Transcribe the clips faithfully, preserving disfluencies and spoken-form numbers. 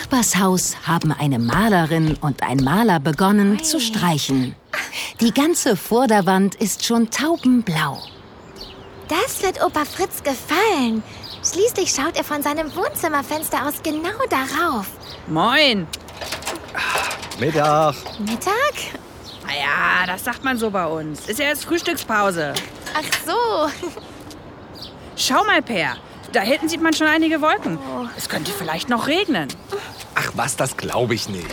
Nachbarshaus haben eine Malerin und ein Maler begonnen zu streichen. Die ganze Vorderwand ist schon taubenblau. Das wird Opa Fritz gefallen. Schließlich schaut er von seinem Wohnzimmerfenster aus genau darauf. Moin. Mittag. Mittag? Naja, das sagt man so bei uns. Ist ja jetzt Frühstückspause. Ach so. Schau mal, Per. Da hinten sieht man schon einige Wolken. Oh. Es könnte vielleicht noch regnen. Ach was, das glaube ich nicht.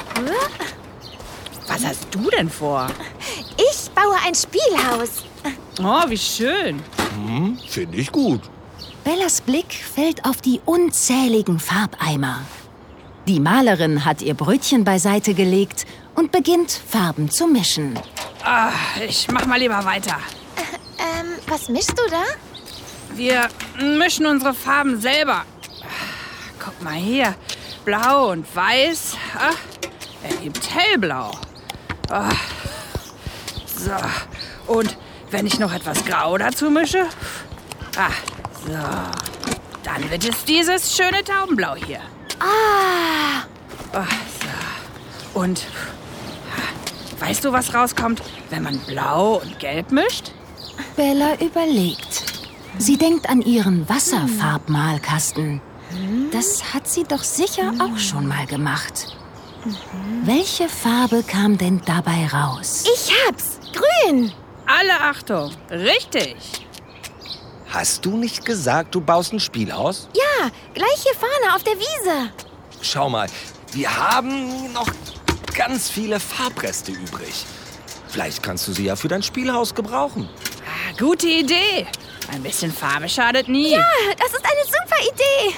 Was hast du denn vor? Ich baue ein Spielhaus. Oh, wie schön. Hm, finde ich gut. Bellas Blick fällt auf die unzähligen Farbeimer. Die Malerin hat ihr Brötchen beiseite gelegt und beginnt, Farben zu mischen. Ah, ich mach mal lieber weiter. Ähm, was mischst du da? Wir mischen unsere Farben selber. Guck mal hier. Blau und weiß. Ach, ergibt hellblau. Ah, so. Und wenn ich noch etwas Grau dazu mische. Ah, so. Dann wird es dieses schöne Taubenblau hier. Ah! Ah, so. Und weißt du, was rauskommt, wenn man Blau und Gelb mischt? Bella überlegt. Sie denkt an ihren Wasserfarbmalkasten. Das hat sie doch sicher auch schon mal gemacht. Welche Farbe kam denn dabei raus? Ich hab's! Grün! Alle Achtung! Richtig! Hast du nicht gesagt, du baust ein Spielhaus? Ja, gleich hier vorne auf der Wiese. Schau mal, wir haben noch ganz viele Farbreste übrig. Vielleicht kannst du sie ja für dein Spielhaus gebrauchen. Ah, gute Idee. Ein bisschen Farbe schadet nie. Ja, das ist eine super Idee.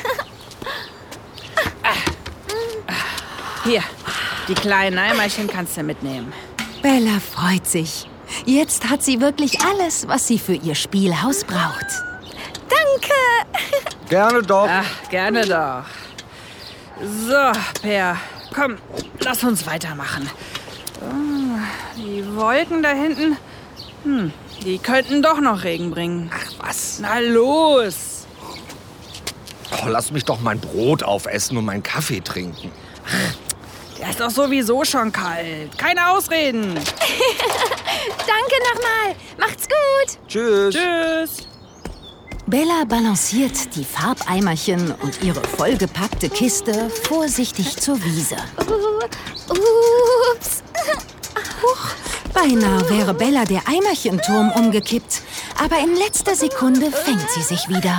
Hier, die kleinen Eimerchen kannst du mitnehmen. Bella freut sich. Jetzt hat sie wirklich alles, was sie für ihr Spielhaus braucht. Danke. Gerne doch. Ach, gerne doch. So, Per, komm, lass uns weitermachen. Oh, die Wolken da hinten, hm, die könnten doch noch Regen bringen. Ach was. Na los. Oh, lass mich doch mein Brot aufessen und meinen Kaffee trinken. Der ist doch sowieso schon kalt. Keine Ausreden. Danke nochmal. Macht's gut. Tschüss. Tschüss. Bella balanciert die Farbeimerchen und ihre vollgepackte Kiste vorsichtig zur Wiese. Uh, ups. Huch, beinahe wäre Bella der Eimerchenturm umgekippt. Aber in letzter Sekunde fängt sie sich wieder.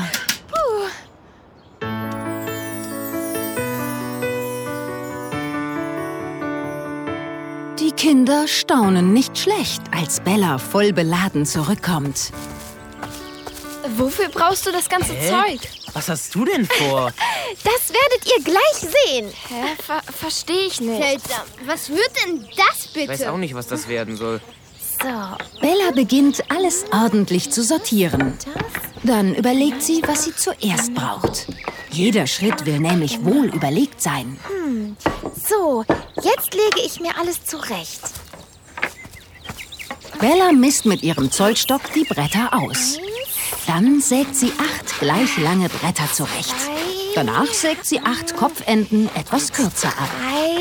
Die Kinder staunen nicht schlecht, als Bella voll beladen zurückkommt. Wofür brauchst du das ganze Hä? Zeug? Was hast du denn vor? Das werdet ihr gleich sehen. Hä? Ver Verstehe ich nicht. Seltsam. Was wird denn das Ich weiß bitte? auch nicht, was das werden soll. So, Bella beginnt, alles ordentlich zu sortieren. Dann überlegt sie, was sie zuerst braucht. Jeder Schritt will nämlich wohl überlegt sein. so, jetzt lege ich mir alles zurecht. Bella misst mit ihrem Zollstock die Bretter aus. Dann sägt sie acht gleich lange Bretter zurecht. Danach sägt sie acht Kopfenden etwas kürzer ab. Drei.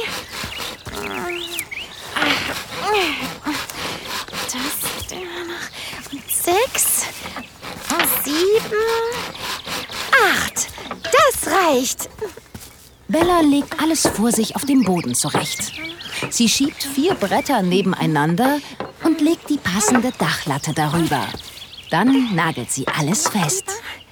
Das immer noch. Und sechs. Und sieben. Acht. Das reicht. Bella legt alles vor sich auf dem Boden zurecht. Sie schiebt vier Bretter nebeneinander und legt die passende Dachlatte darüber. Dann nagelt sie alles fest.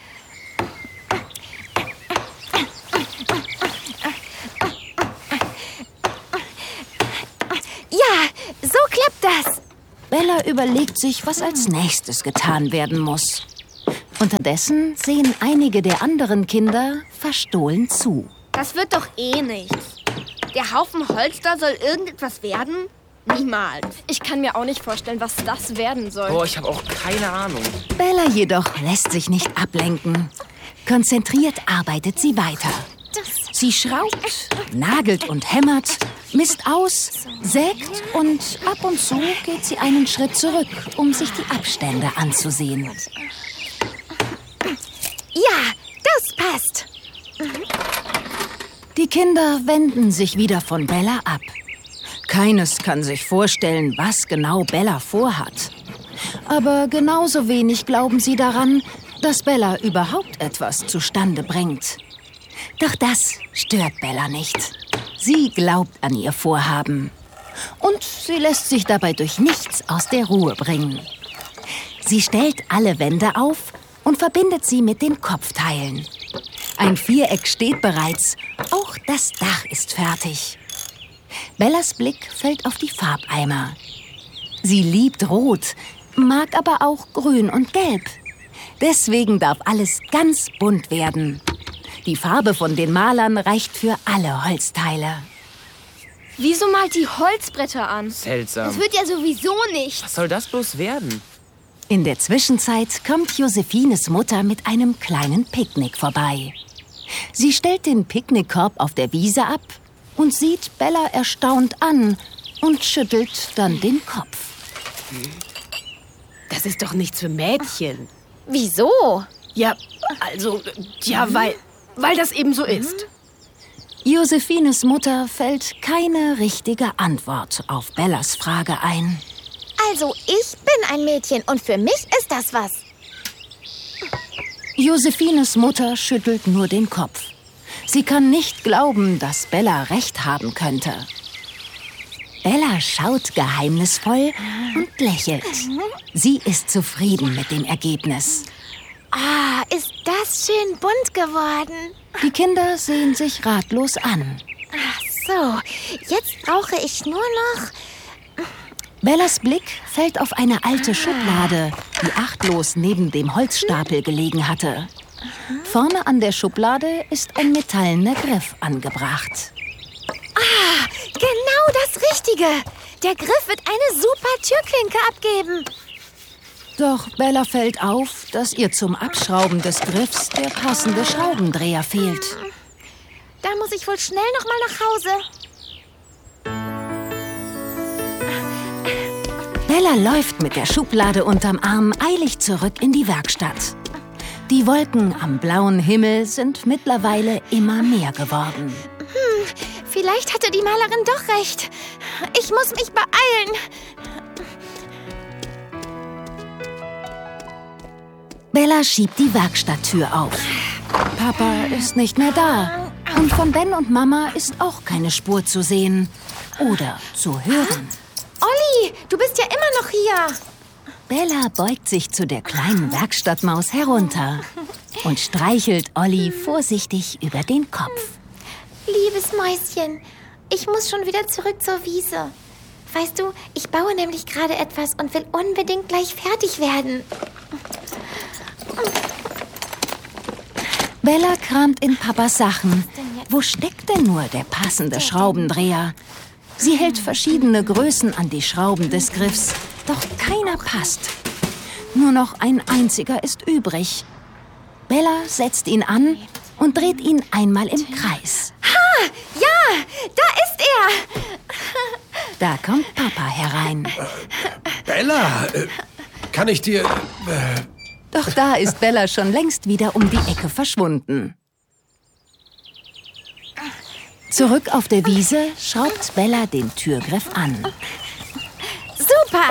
Ja, so klappt das. Bella überlegt sich, was als nächstes getan werden muss. Unterdessen sehen einige der anderen Kinder verstohlen zu. Das wird doch eh nichts. Der Haufen Holz da soll irgendetwas werden? Niemals. Ich kann mir auch nicht vorstellen, was das werden soll. Boah, ich habe auch keine Ahnung. Bella jedoch lässt sich nicht ablenken. Konzentriert arbeitet sie weiter. Sie schraubt, nagelt und hämmert, misst aus, sägt und ab und zu geht sie einen Schritt zurück, um sich die Abstände anzusehen. Ja, das passt. Die Kinder wenden sich wieder von Bella ab. Keines kann sich vorstellen, was genau Bella vorhat. Aber genauso wenig glauben sie daran, dass Bella überhaupt etwas zustande bringt. Doch das stört Bella nicht. Sie glaubt an ihr Vorhaben. Und sie lässt sich dabei durch nichts aus der Ruhe bringen. Sie stellt alle Wände auf und verbindet sie mit den Kopfteilen. Ein Viereck steht bereits, auch das Dach ist fertig. Bellas Blick fällt auf die Farbeimer. Sie liebt Rot, mag aber auch Grün und Gelb. Deswegen darf alles ganz bunt werden. Die Farbe von den Malern reicht für alle Holzteile. Wieso malt die Holzbretter an? Seltsam. Das wird ja sowieso nicht. Was soll das bloß werden? In der Zwischenzeit kommt Josephines Mutter mit einem kleinen Picknick vorbei. Sie stellt den Picknickkorb auf der Wiese ab und sieht Bella erstaunt an und schüttelt dann den Kopf. Das ist doch nichts für Mädchen. Wieso? Ja, also, ja, weil, weil das eben so ist. Josephines Mutter fällt keine richtige Antwort auf Bellas Frage ein. Also, ich bin ein Mädchen und für mich ist das was. Josephines Mutter schüttelt nur den Kopf. Sie kann nicht glauben, dass Bella recht haben könnte. Bella schaut geheimnisvoll und lächelt. Sie ist zufrieden mit dem Ergebnis. Ah, ist das schön bunt geworden. Die Kinder sehen sich ratlos an. Ach so, jetzt brauche ich nur noch... Bellas Blick fällt auf eine alte Schublade, die achtlos neben dem Holzstapel gelegen hatte. Vorne an der Schublade ist ein metallener Griff angebracht. Ah, genau das Richtige. Der Griff wird eine super Türklinke abgeben. Doch Bella fällt auf, dass ihr zum Abschrauben des Griffs der passende Schraubendreher fehlt. Da muss ich wohl schnell noch mal nach Hause. Bella läuft mit der Schublade unterm Arm eilig zurück in die Werkstatt. Die Wolken am blauen Himmel sind mittlerweile immer mehr geworden. Hm, vielleicht hatte die Malerin doch recht. Ich muss mich beeilen. Bella schiebt die Werkstatttür auf. Papa ist nicht mehr da. Und von Ben und Mama ist auch keine Spur zu sehen oder zu hören. Olli, du bist ja immer noch hier. Bella beugt sich zu der kleinen Werkstattmaus herunter und streichelt Olli vorsichtig über den Kopf. Liebes Mäuschen, ich muss schon wieder zurück zur Wiese. Weißt du, ich baue nämlich gerade etwas und will unbedingt gleich fertig werden. Bella kramt in Papas Sachen. Wo steckt denn nur der passende Schraubendreher? Sie hält verschiedene Größen an die Schrauben des Griffs, doch keiner passt. Nur noch ein einziger ist übrig. Bella setzt ihn an und dreht ihn einmal im Kreis. Ha! Ja! Da ist er! Da kommt Papa herein. Bella, äh, kann ich dir... Äh, Doch da ist Bella schon längst wieder um die Ecke verschwunden. Zurück auf der Wiese schraubt Bella den Türgriff an. Super!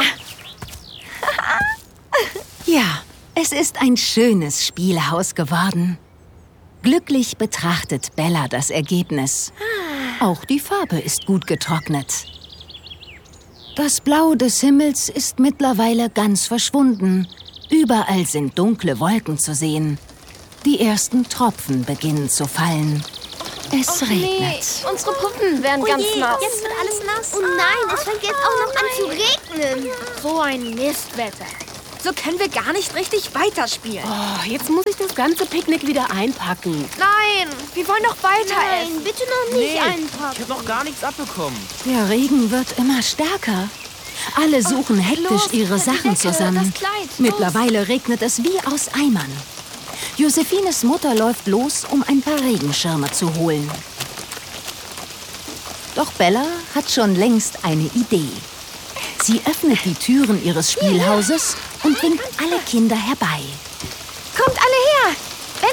Ja, es ist ein schönes Spielhaus geworden. Glücklich betrachtet Bella das Ergebnis. Auch die Farbe ist gut getrocknet. Das Blau des Himmels ist mittlerweile ganz verschwunden. Überall sind dunkle Wolken zu sehen. Die ersten Tropfen beginnen zu fallen. Es regnet. Nee, unsere Puppen werden ganz nass. Jetzt wird alles nass. Oh nein, es fängt jetzt auch noch an zu regnen. So ein Mistwetter. So können wir gar nicht richtig weiterspielen. Oh, jetzt muss ich das ganze Picknick wieder einpacken. Nein, wir wollen noch weiter Nein, essen. bitte noch nicht Ich einpacken. habe noch gar nichts abbekommen. Der Regen wird immer stärker. Alle suchen hektisch los, ihre die Sachen Decke, zusammen. das Kleid, los. Mittlerweile regnet es wie aus Eimern. Josephines Mutter läuft los, um ein paar Regenschirme zu holen. Doch Bella hat schon längst eine Idee. Sie öffnet die Türen ihres Spielhauses und winkt alle Kinder herbei. Kommt alle her! Wenn wir ein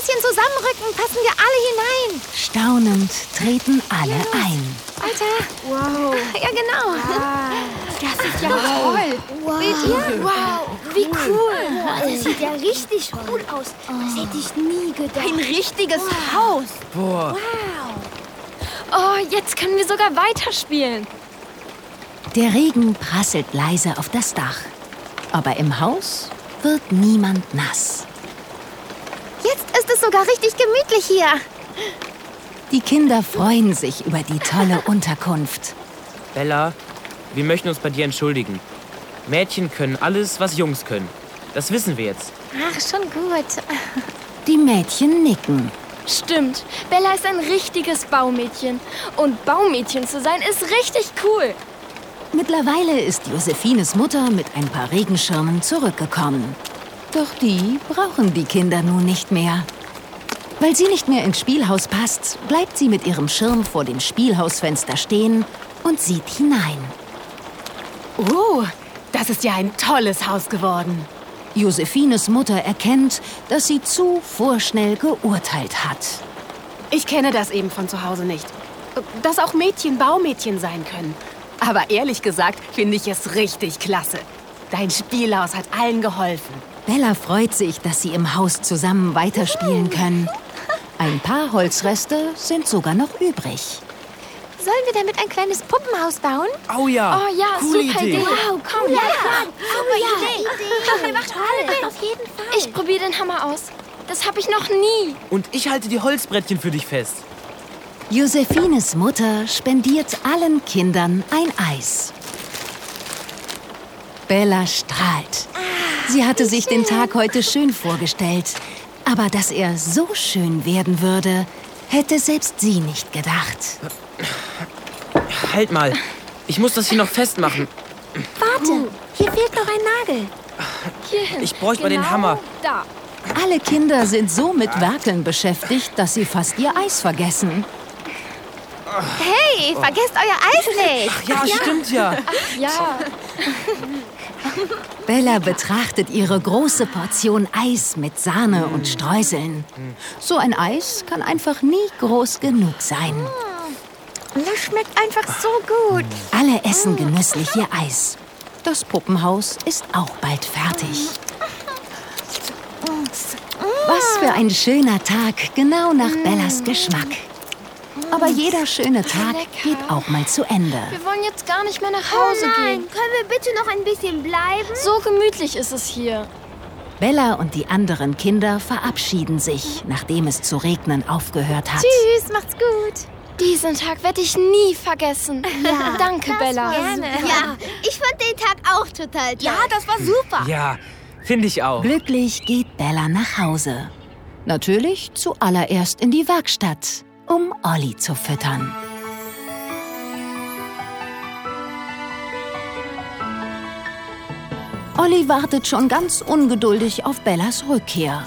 bisschen zusammenrücken, passen wir alle hinein. Staunend treten alle ein. Alter. Wow. Ja, genau. Das ist ja toll. Wow. Seht ihr? Wow, wie cool. Das sieht ja richtig cool aus. Das hätte ich nie gedacht. Ein richtiges Haus. Boah. Oh, jetzt können wir sogar weiterspielen. Der Regen prasselt leise auf das Dach. Aber im Haus wird niemand nass. Jetzt ist es sogar richtig gemütlich hier. Die Kinder freuen sich über die tolle Unterkunft. Bella, wir möchten uns bei dir entschuldigen. Mädchen können alles, was Jungs können. Das wissen wir jetzt. Ach, schon gut. Die Mädchen nicken. Stimmt, Bella ist ein richtiges Baumädchen. Und Baumädchen zu sein ist richtig cool. Mittlerweile ist Josephines Mutter mit ein paar Regenschirmen zurückgekommen. Doch die brauchen die Kinder nun nicht mehr. Weil sie nicht mehr ins Spielhaus passt, bleibt sie mit ihrem Schirm vor dem Spielhausfenster stehen und sieht hinein. Oh, das ist ja ein tolles Haus geworden. Josephines Mutter erkennt, dass sie zu vorschnell geurteilt hat. Ich kenne das eben von zu Hause nicht. Dass auch Mädchen Baumädchen sein können. Aber ehrlich gesagt finde ich es richtig klasse. Dein Spielhaus hat allen geholfen. Bella freut sich, dass sie im Haus zusammen weiterspielen können. Ein paar Holzreste sind sogar noch übrig. Sollen wir damit ein kleines Puppenhaus bauen? Oh ja, Oh ja, coole super Idee. Idee. Wow, cool. Ja, Super Idee. Komm, wir machen alle. Auf jeden Fall. Ich probiere den Hammer aus. Das habe ich noch nie. Und ich halte die Holzbrettchen für dich fest. Josephines Mutter spendiert allen Kindern ein Eis. Bella strahlt. Sie hatte sich den Tag heute schön vorgestellt. Aber dass er so schön werden würde, hätte selbst sie nicht gedacht. Halt mal. Ich muss das hier noch festmachen. Warte, hier fehlt noch ein Nagel. Hierhin. Ich bräuchte mal den Genau Hammer. Da. Alle Kinder sind so mit Werkeln beschäftigt, dass sie fast ihr Eis vergessen. Hey, vergesst euer Eis nicht. Ja, stimmt ja. Ja. Bella betrachtet ihre große Portion Eis mit Sahne und Streuseln. So ein Eis kann einfach nie groß genug sein. Das schmeckt einfach so gut. Alle essen genüsslich ihr Eis. Das Puppenhaus ist auch bald fertig. Was für ein schöner Tag, genau nach Bellas Geschmack. Aber jeder schöne Tag geht auch mal zu Ende. Wir wollen jetzt gar nicht mehr nach Hause Oh nein, gehen. können wir bitte noch ein bisschen bleiben? So gemütlich ist es hier. Bella und die anderen Kinder verabschieden sich, nachdem es zu regnen aufgehört hat. Tschüss, macht's gut. Diesen Tag werde ich nie vergessen. Ja, Danke, das Bella. gerne. Ja, ich fand den Tag auch total toll. Ja, das war super. Ja, finde ich auch. Glücklich geht Bella nach Hause. Natürlich zuallererst in die Werkstatt, um Olli zu füttern. Olli wartet schon ganz ungeduldig auf Bellas Rückkehr.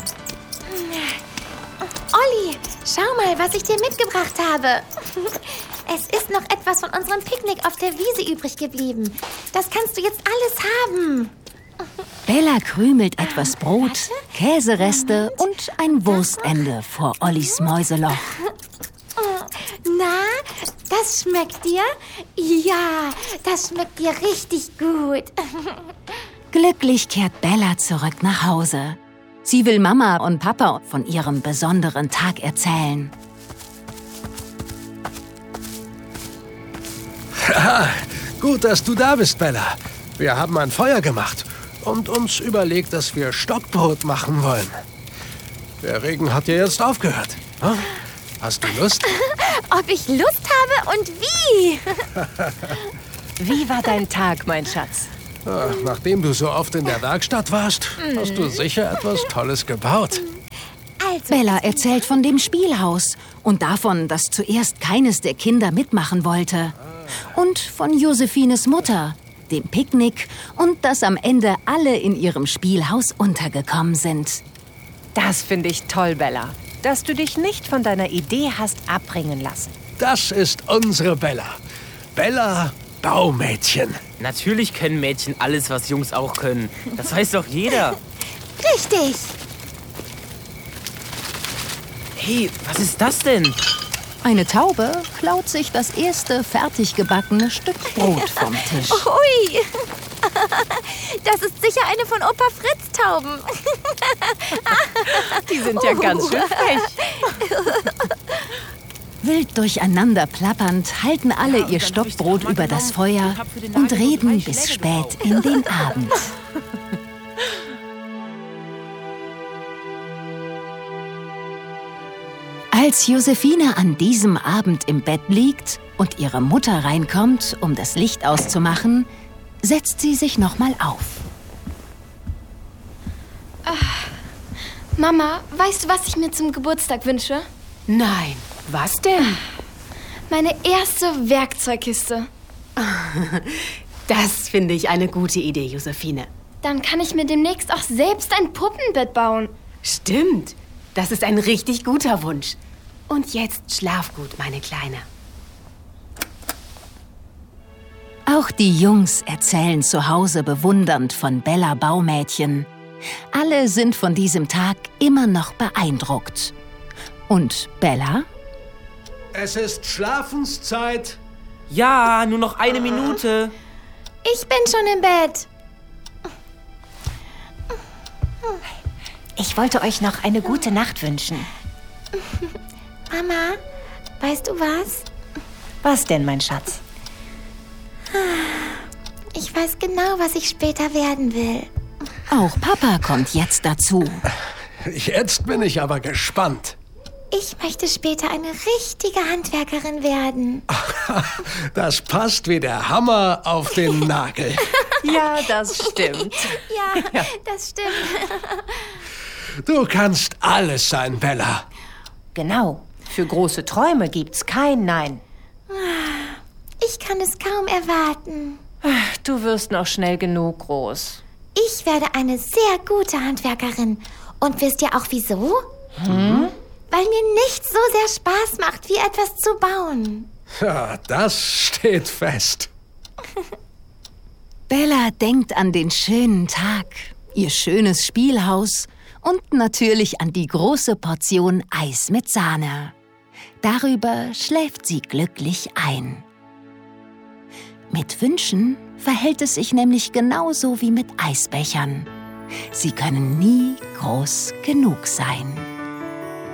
Olli, schau mal, was ich dir mitgebracht habe. Es ist noch etwas von unserem Picknick auf der Wiese übrig geblieben. Das kannst du jetzt alles haben. Bella krümelt etwas Brot, Käsereste und ein Wurstende vor Ollis Mäuseloch. Na, das schmeckt dir? Ja, das schmeckt dir richtig gut. Glücklich kehrt Bella zurück nach Hause. Sie will Mama und Papa von ihrem besonderen Tag erzählen. Haha, gut, dass du da bist, Bella. Wir haben ein Feuer gemacht und uns überlegt, dass wir Stockbrot machen wollen. Der Regen hat ja jetzt aufgehört. Hm? Hast du Lust? Ob ich Lust habe und wie? Wie war dein Tag, mein Schatz? Ach, nachdem du so oft in der Werkstatt warst, hast du sicher etwas Tolles gebaut. Also, Bella erzählt von dem Spielhaus und davon, dass zuerst keines der Kinder mitmachen wollte. Und von Josephines Mutter, dem Picknick und dass am Ende alle in ihrem Spielhaus untergekommen sind. Das finde ich toll, Bella. Dass du dich nicht von deiner Idee hast abbringen lassen. Das ist unsere Bella. Bella Baumädchen. Natürlich können Mädchen alles, was Jungs auch können. Das weiß doch jeder. richtig. Hey, was ist das denn? Eine Taube klaut sich das erste fertig gebackene Stück Brot vom Tisch. Ui, das ist sicher eine von Opa Fritz Tauben. Die sind ja ganz schön frech. Wild durcheinander plappernd halten alle ihr Stockbrot über das Feuer und reden bis spät in den Abend. Als Josephine an diesem Abend im Bett liegt und ihre Mutter reinkommt, um das Licht auszumachen, setzt sie sich nochmal auf. Mama, weißt du, was ich mir zum Geburtstag wünsche? Nein, was denn? Meine erste Werkzeugkiste. Das finde ich eine gute Idee, Josephine. Dann kann ich mir demnächst auch selbst ein Puppenbett bauen. Stimmt, das ist ein richtig guter Wunsch. Und jetzt schlaf gut, meine Kleine. Auch die Jungs erzählen zu Hause bewundernd von Bella Baumädchen. Alle sind von diesem Tag immer noch beeindruckt. Und Bella? Es ist Schlafenszeit. Ja, nur noch eine Minute. Ich bin schon im Bett. Ich wollte euch noch eine gute Nacht wünschen. Mama, weißt du was? Was denn, mein Schatz? Ich weiß genau, was ich später werden will. Auch Papa kommt jetzt dazu. Jetzt bin ich aber gespannt. Ich möchte später eine richtige Handwerkerin werden. Das passt wie der Hammer auf den Nagel. Ja, das stimmt. Ja, ja, das stimmt. Du kannst alles sein, Bella. Genau. Für große Träume gibt's kein Nein. Ich kann es kaum erwarten. Du wirst noch schnell genug groß. Ich werde eine sehr gute Handwerkerin. Und wisst ihr auch wieso? Hm? Weil mir nichts so sehr Spaß macht, wie etwas zu bauen. Ja, das steht fest. Bella denkt an den schönen Tag, ihr schönes Spielhaus und natürlich an die große Portion Eis mit Sahne. Darüber schläft sie glücklich ein. Mit Wünschen verhält es sich nämlich genauso wie mit Eisbechern. Sie können nie groß genug sein.